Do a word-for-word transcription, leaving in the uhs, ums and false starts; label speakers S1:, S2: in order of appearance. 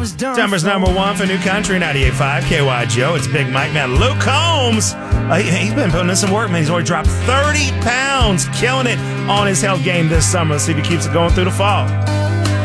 S1: was done.
S2: Summer's number one for New Country, ninety-eight point five K Y G O. It's Big Mike. Man, Luke Combs, uh, he, he's been putting in some work, man. He's already dropped thirty pounds, killing it on his health game this summer. Let's see if he keeps it going through the fall.